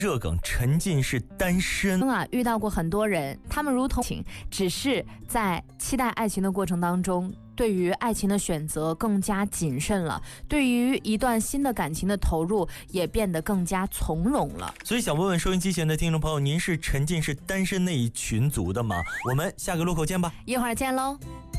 热梗沉浸式单身遇到过很多人，他们如同只是在期待爱情的过程当中，对于爱情的选择更加谨慎了，对于一段新的感情的投入也变得更加从容了。 所以想问问收音机前的听众朋友，您是沉浸式单身那一群族的吗？我们下个路口见吧， 一会儿见喽。